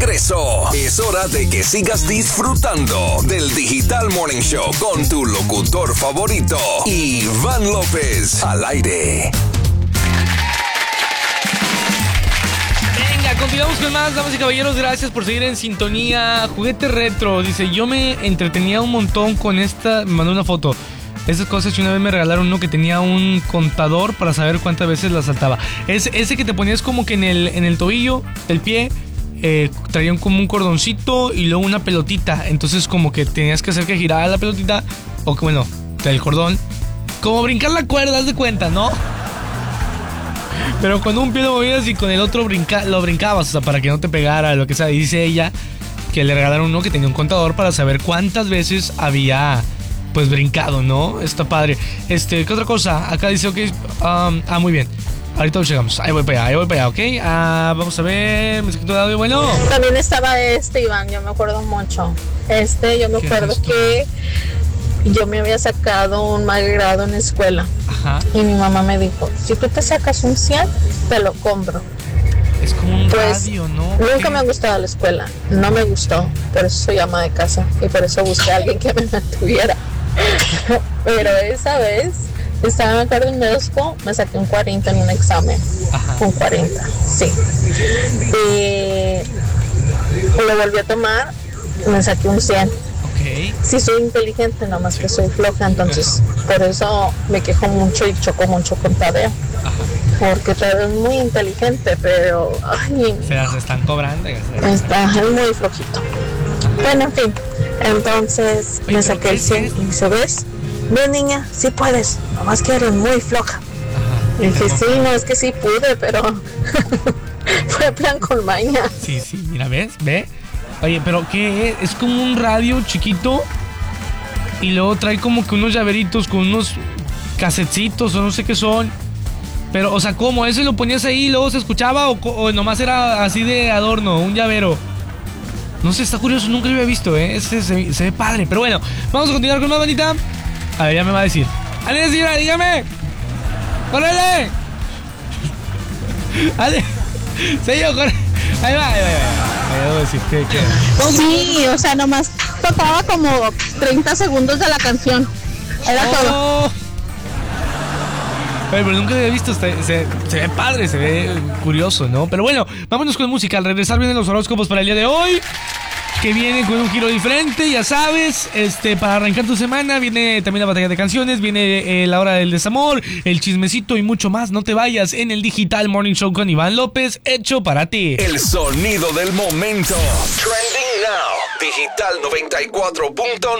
regreso. Es hora de que sigas disfrutando del Digital Morning Show con tu locutor favorito, Iván López, al aire. Continuamos con más, damas y caballeros. Gracias por seguir en sintonía. Juguete retro, dice, yo me entretenía un montón con esta. Me mandó una foto. Esas cosas, y una vez me regalaron uno que tenía un contador para saber cuántas veces la saltaba. Ese que te ponías como que en el tobillo del pie, traían como un cordoncito y luego una pelotita. Entonces como que tenías que hacer que girara la pelotita, o que bueno, del cordón, como brincar la cuerda, haz de cuenta, ¿no? Pero con un pie lo movías y con el otro lo brincabas, o sea, para que no te pegara, lo que sea. Dice ella que le regalaron uno que tenía un contador para saber cuántas veces había, pues, brincado, ¿no? Está padre. ¿Qué otra cosa? Acá dice, ok, muy bien. Ahorita llegamos. Ahí voy para allá, ¿ok? Vamos a ver, mensajito de audio, bueno. También estaba Iván, yo me acuerdo mucho. Yo me acuerdo que yo me había sacado un mal grado en la escuela. Ajá. Y mi mamá me dijo, si tú te sacas un 100, te lo compro. Es como un radio, ¿no? Nunca me ha gustado la escuela, no me gustó, por eso soy ama de casa y por eso busqué a alguien que me mantuviera. Pero esa vez, estaba en el jardín de Osco, me saqué un 40 en un examen. Ajá. Un 40, sí. Y lo volví a tomar, me saqué un 100. Sí soy inteligente, nada más que soy floja, entonces por eso me quejo mucho y choco mucho con Tadeo. Porque Tadeo es muy inteligente, pero se las están cobrando. Está muy flojito. Bueno, en fin, entonces me saqué el 100 y dice, ¿ves? Ve, niña, sí puedes, nomás que eres muy floja. Y dije, sí, no, es que sí pude, pero fue plan con maña. Sí, mira, ¿ves? ¿Ve? Oye, pero ¿qué es? Es como un radio chiquito y luego trae como que unos llaveritos con unos casetcitos o no sé qué son. Pero, o sea, ¿cómo? ¿Eso lo ponías ahí y luego se escuchaba o nomás era así de adorno, un llavero? No sé, está curioso, nunca lo había visto, se ve padre. Pero bueno, vamos a continuar con más, bandita. A ver, ya me va a decir. ¡Ale, señora, dígame! ¡Córrele! ¡Ale! ¡Señor, corre! Ahí va. Debo decir que... Sí, o sea, nomás tocaba como 30 segundos de la canción. Era todo. Pero nunca había visto, se ve padre, se ve curioso, ¿no? Pero bueno, vámonos con música. Al regresar vienen los horóscopos para el día de hoy, que vienen con un giro diferente, ya sabes. Para arrancar tu semana viene también la batalla de canciones, viene la hora del desamor, el chismecito y mucho más. No te vayas en el Digital Morning Show con Iván López, hecho para ti. El sonido del momento. Trending Now. Digital 94.9.